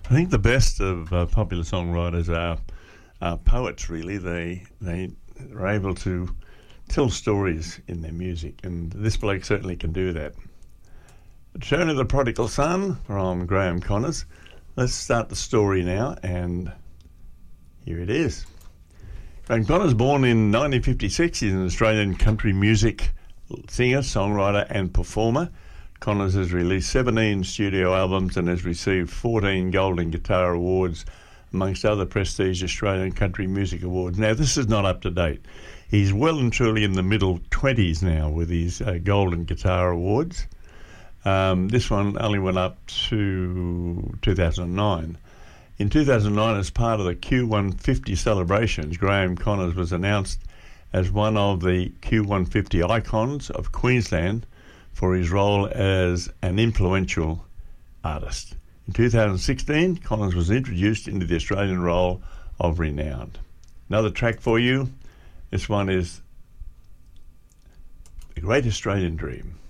I think the best of popular songwriters are poets. Really, they are able to tell stories in their music, and this bloke certainly can do that. Return of the Prodigal Son from Graham Connors. Let's start the story now, and here it is. Graham Connors, born in 1956, he's an Australian country music singer, songwriter and performer. Connors has released 17 studio albums and has received 14 Golden Guitar Awards, amongst other prestige Australian country music awards. Now, this is not up to date. He's well and truly in the middle 20s now with his Golden Guitar Awards. This one only went up to 2009. In 2009, as part of the Q150 celebrations, Graham Connors was announced as one of the Q150 icons of Queensland for his role as an influential artist. In 2016, Connors was introduced into the Australian role of Renowned. Another track for you. This one is The Great Australian Dream.